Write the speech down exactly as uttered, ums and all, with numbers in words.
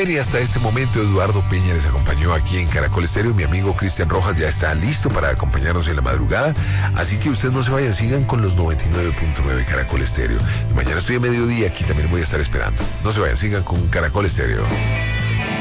bien, y hasta este momento Eduardo Peña les acompañó aquí en Caracol Estéreo. Mi amigo Cristian Rojas ya está listo para acompañarnos en la madrugada, así que usted no se vaya, sigan con los noventa y nueve punto nueve Caracol Estéreo. Y mañana estoy a mediodía, aquí también voy a estar esperando. No se vayan, sigan con Caracol Estéreo.